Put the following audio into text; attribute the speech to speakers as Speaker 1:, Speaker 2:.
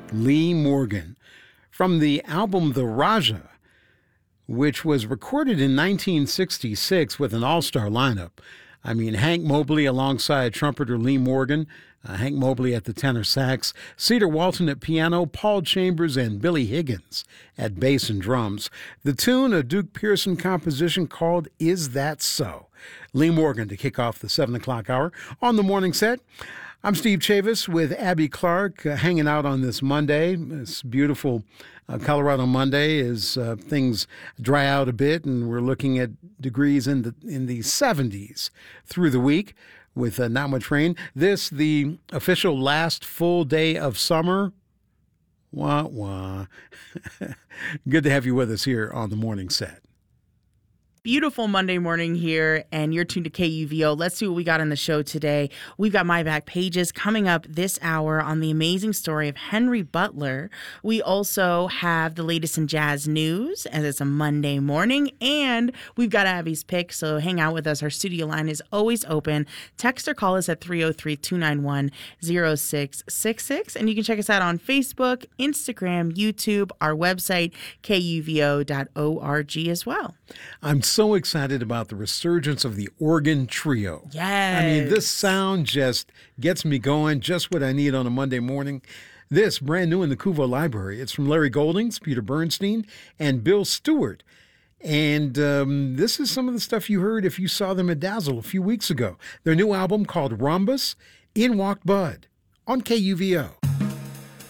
Speaker 1: Lee Morgan, from the album The Raja, which was recorded in 1966 with an all-star lineup. I mean, Hank Mobley alongside trumpeter Lee Morgan, Hank Mobley at the tenor sax, Cedar Walton at piano, Paul Chambers and Billy Higgins at bass and drums. The tune, a Duke Pearson composition called Is That So? Lee Morgan to kick off the 7 o'clock hour on the morning set. I'm Steve Chavis with Abby Clark, hanging out on this Monday. This beautiful Colorado Monday as things dry out a bit, and we're looking at degrees in the 70s through the week with not much rain. This, the official last full day of summer. Wah, wah. Good to have you with us here on the morning set.
Speaker 2: Beautiful Monday morning here, and you're tuned to KUVO. Let's see what we got on the show today. We've got My Back Pages coming up this hour on the amazing story of Henry Butler. We also have the latest in jazz news, as it's a Monday morning, and we've got Abby's pick, so hang out with us. Our studio line is always open. Text or call us at 303-291-0666, and you can check us out on Facebook, Instagram, YouTube, our website, kuvo.org as well.
Speaker 1: I'm so excited about the resurgence of the organ trio.
Speaker 2: Yes.
Speaker 1: I mean, this sound just gets me going, just what I need on a Monday morning. This, brand new in the Kuvo Library. It's from Larry Goldings, Peter Bernstein, and Bill Stewart. And this is some of the stuff you heard if you saw them at Dazzle a few weeks ago. Their new album called Rhombus, In Walked Bud on KUVO.